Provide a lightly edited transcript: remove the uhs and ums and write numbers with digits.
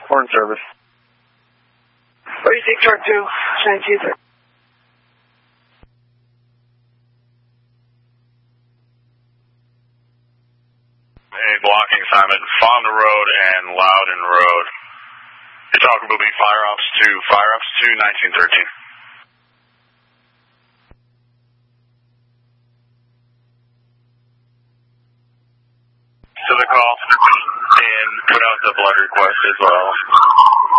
Horn service. What do you think, Truck 2? 1930. A blocking assignment, Fonda Road and Loudon Road. Your talker will be Fire Ops 2, 1913. To the call, and put out the blood request as well.